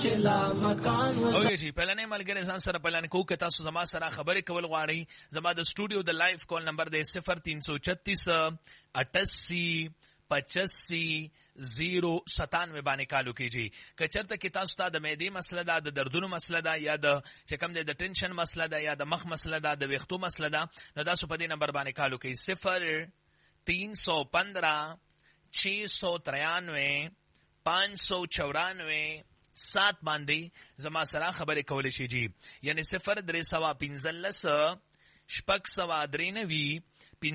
اوکے جی پهلنې ملګری ځان سره پلان کو که تاسو زما سره خبرې کول غواړئ زما د سټوډیو د لایف کال نمبر دی 0336 88 85 097 باندې کالو کیږي که چرته کې تاسو ته د معدې مسله ده د دردونو مسله ده یا د چې کوم د ټینشن مسله ده یا د مخ مسله ده د ویښتو مسله ده نو تاسو په دې نمبر باندې کالو کوي 0315 693 594 7 باندې زما سره خبرې کولې شي جی یعنی 0315 693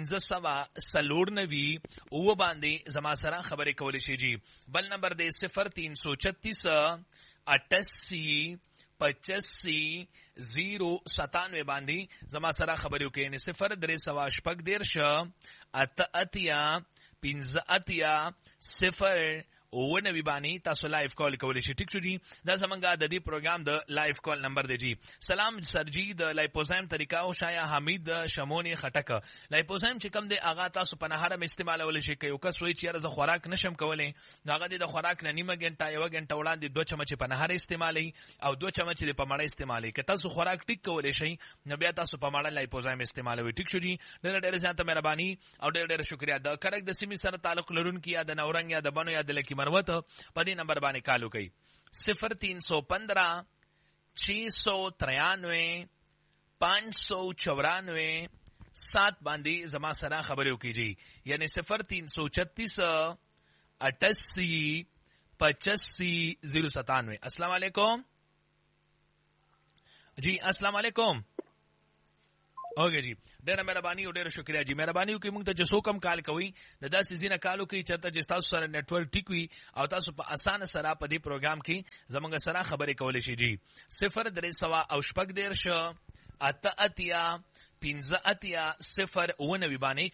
15 او باندې زما سره خبرې کولې شي جی بل نمبر دی 0336 88 85 097 باندې زما سره خبرې وکړئ یعنی 0336 88 15 0 او نوی بانی تاسو لایف کال کولی شي ټیک شو جی دا زمونږه د دې پروګرام د لایف کال نمبر دی جی سلام سر جی د لایپوزایم طریقه او شایا حمید شمونی خټک لایپوزایم چې کوم دی هغه تاسو په نهار استعمالول شي کوي کس وایي چې زه خوراک نشم کولای هغه د خوراک نه نیمه غنټه یو غنټه وړاندې 2 چمچ په نهار استعمالي او 2 چمچ په مړه استعمالي که تاسو خوراک ټیک کولای شي نو بیا تاسو په مړه لایپوزایم استعمالوي ټیک شو جی ډېر زیاته مهرباني او ډېر شکریا د کرک د سیمې سره تعلق لرونکي یا د نورنګ یا د بنو یا د لکی مروت په دې نمبر باندې کالو کوي 0315 693 594 7 باندې زما سره خبرې وکړي یعنی 0336 88 85 097 السلام علیکم جی السلام علیکم اوکے جی ډېر مهرباني او ډېر شکریا جی مهرباني وکړئ موږ ته چې څوک هم کال کوي د داسې ځینه کالو کوي چېرته چې تاسو سره نیټورک ټیک وي او تاسو په اسانه سره په دې پروګرام کې زموږ سره خبرې کولی شي جی 0336 88 15 0 باندې